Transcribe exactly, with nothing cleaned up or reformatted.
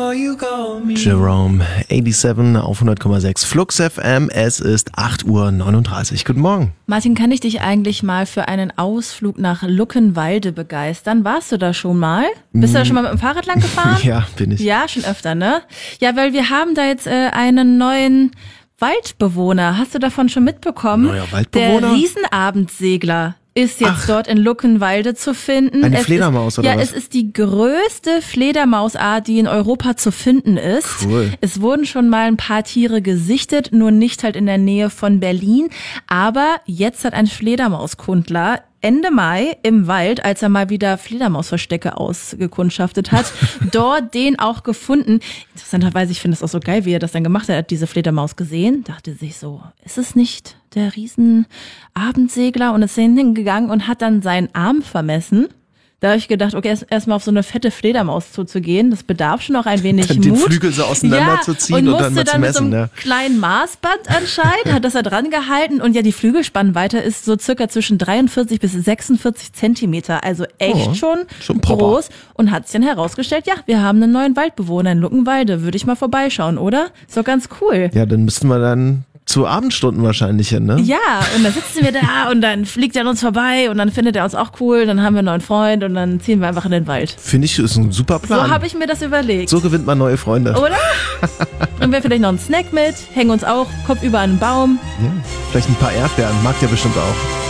Jerome, siebenundachtzig auf hundert Komma sechs Flux F M. Es ist acht Uhr neununddreißig. Guten Morgen. Martin, kann ich dich eigentlich mal für einen Ausflug nach Luckenwalde begeistern? Warst du da schon mal? Bist du da schon mal mit dem Fahrrad lang gefahren? Ja, bin ich. Ja, schon öfter, ne? Ja, weil wir haben da jetzt äh, einen neuen Waldbewohner. Hast du davon schon mitbekommen? Neuer Waldbewohner? Der Riesenabendsegler ist jetzt Ach. dort in Luckenwalde zu finden. Eine es Fledermaus ist, oder ja, was? Ja, es ist die größte Fledermausart, die in Europa zu finden ist. Cool. Es wurden schon mal ein paar Tiere gesichtet, nur nicht halt in der Nähe von Berlin. Aber jetzt hat ein Fledermauskundler Ende Mai im Wald, als er mal wieder Fledermausverstecke ausgekundschaftet hat, dort den auch gefunden. Interessanterweise, ich finde es auch so geil, wie er das dann gemacht hat. Er hat diese Fledermaus gesehen, dachte sich so, ist es nicht der Riesenabendsegler? Und ist hingegangen und hat dann seinen Arm vermessen. Da habe ich gedacht, okay, erst erstmal auf so eine fette Fledermaus zuzugehen, das bedarf schon noch ein wenig Den Mut. Den Flügel so auseinanderzuziehen ja, und, und dann mal zu messen. Und musste dann mit so einem ja. kleinen Maßband anscheinend, hat das da dran gehalten und ja, die Flügelspannweite ist so circa zwischen dreiundvierzig bis sechsundvierzig Zentimeter, also echt Oh, schon, schon groß. Und hat sich dann herausgestellt, ja, wir haben einen neuen Waldbewohner in Luckenwalde, würde ich mal vorbeischauen, oder? Ist doch ganz cool. Ja, dann müssten wir dann zu Abendstunden wahrscheinlich hin, ne? Ja, und dann sitzen wir da und dann fliegt er an uns vorbei und dann findet er uns auch cool, dann haben wir einen neuen Freund und dann ziehen wir einfach in den Wald. Finde ich, ist ein super Plan. So habe ich mir das überlegt. So gewinnt man neue Freunde. Oder? Und wir vielleicht noch einen Snack mit, hängen uns auch kopfüber an einen Baum. Ja, vielleicht ein paar Erdbeeren, mag der bestimmt auch.